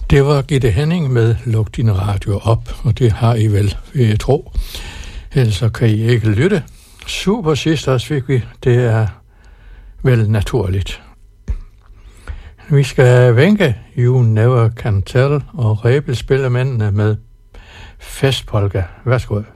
Det var Gitte Henning med Luk din radio op, og det har I vel, vil jeg tro. Ellers kan I ikke lytte. Super Sisters fik vi, det er vel naturligt. Vi skal vænke You Never Can Tell, og Rebel spiller mændene med Festpolka. Værsgo.